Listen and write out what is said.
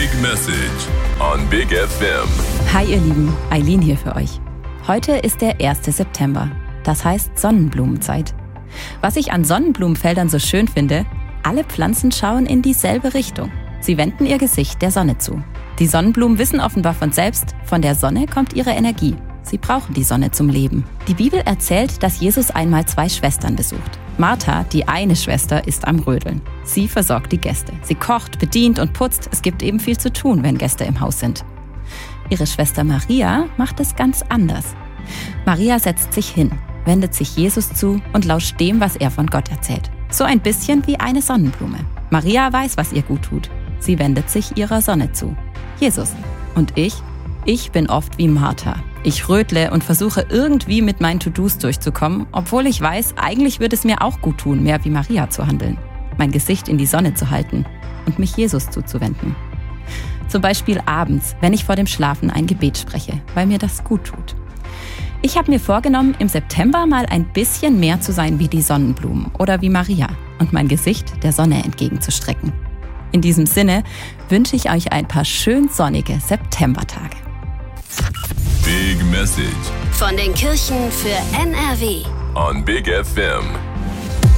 Big Message on Big FM. Hi ihr Lieben, Eileen hier für euch. Heute ist der 1. September, das heißt Sonnenblumenzeit. Was ich an Sonnenblumenfeldern so schön finde, alle Pflanzen schauen in dieselbe Richtung. Sie wenden ihr Gesicht der Sonne zu. Die Sonnenblumen wissen offenbar von selbst, von der Sonne kommt ihre Energie. Sie brauchen die Sonne zum Leben. Die Bibel erzählt, dass Jesus einmal 2 Schwestern besucht. Martha, die eine Schwester, ist am Rödeln. Sie versorgt die Gäste. Sie kocht, bedient und putzt. Es gibt eben viel zu tun, wenn Gäste im Haus sind. Ihre Schwester Maria macht es ganz anders. Maria setzt sich hin, wendet sich Jesus zu und lauscht dem, was er von Gott erzählt. So ein bisschen wie eine Sonnenblume. Maria weiß, was ihr gut tut. Sie wendet sich ihrer Sonne zu. Jesus. Und ich bin oft wie Martha. Ich rödle und versuche irgendwie mit meinen To-Dos durchzukommen, obwohl ich weiß, eigentlich würde es mir auch gut tun, mehr wie Maria zu handeln. Mein Gesicht in die Sonne zu halten und mich Jesus zuzuwenden. Zum Beispiel abends, wenn ich vor dem Schlafen ein Gebet spreche, weil mir das gut tut. Ich habe mir vorgenommen, im September mal ein bisschen mehr zu sein wie die Sonnenblumen oder wie Maria und mein Gesicht der Sonne entgegenzustrecken. In diesem Sinne wünsche ich euch ein paar schön sonnige Septembertage. Big Message Von den Kirchen für NRW. on Big FM.